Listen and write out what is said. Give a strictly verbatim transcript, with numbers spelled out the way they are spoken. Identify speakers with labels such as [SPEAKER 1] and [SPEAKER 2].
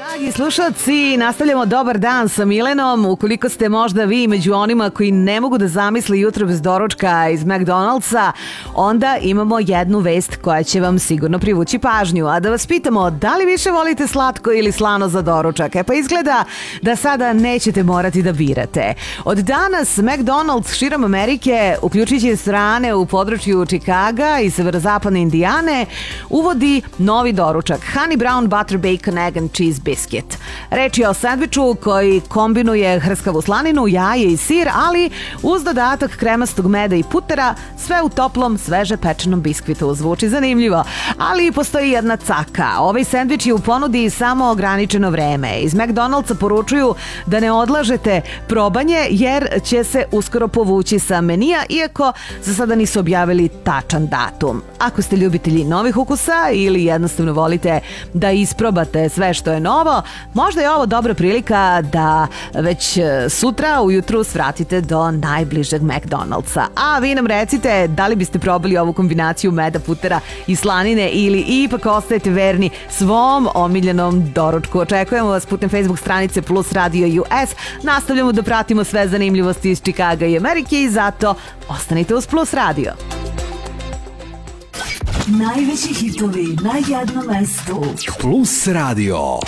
[SPEAKER 1] Dragi slušalci, nastavljamo Dobar dan sa Milenom. Ukoliko ste možda vi među onima koji ne mogu da zamisli jutro bez doručka iz McDonald'sa, onda imamo jednu vest koja će vam sigurno privući pažnju. A da vas pitamo, da li više volite slatko ili slano za doručak? E pa izgleda da sada nećete morati da birate. Od danas McDonald's širom Amerike, uključujući strane u području Čikaga i severozapadne Indijane, uvodi novi doručak Honey Brown Butter Bacon Egg and Cheese Biscuit. Reč je o sandviču koji kombinuje hrskavu slaninu, jaje i sir, ali uz dodatak kremastog meda i putera, sve u toplom, sveže pečenom biskvitu. Zvuči zanimljivo, ali postoji jedna caka. Ovaj sandvič je u ponudi samo ograničeno vreme. Iz McDonald'sa poručuju da ne odlažete probanje jer će se uskoro povući sa menija, iako za sada nisu objavili tačan datum. Ako ste ljubitelji novih ukusa ili jednostavno volite da isprobate sve što je novo, možda je ovo dobra prilika da već sutra ujutru svratite do najbližeg McDonald'sa. A vi nam recite da li biste probali ovu kombinaciju meda, putera i slanine ili ipak ostajete verni svom omiljenom doručku. Očekujemo vas putem Facebook stranice Plus Radio U S. Nastavljamo da pratimo sve zanimljivosti iz Čikaga i Amerike i zato ostanite uz Plus Radio.
[SPEAKER 2] Najveći hitovi na jednom mestu.
[SPEAKER 3] Plus Radio.